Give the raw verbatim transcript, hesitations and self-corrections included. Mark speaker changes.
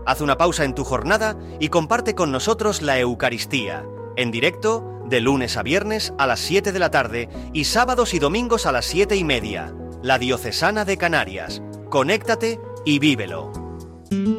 Speaker 1: Haz una pausa en tu jornada y comparte con nosotros la Eucaristía, en directo, de lunes a viernes a las siete de la tarde y sábados y domingos a las siete y media. La Diocesana de Canarias. Conéctate y vívelo.